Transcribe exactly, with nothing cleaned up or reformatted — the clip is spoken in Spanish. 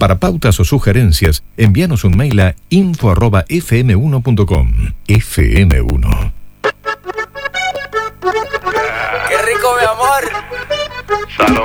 Para pautas o sugerencias, envíanos un mail a info arroba f m uno punto com. F M uno. ¡Qué rico, mi amor! Salud.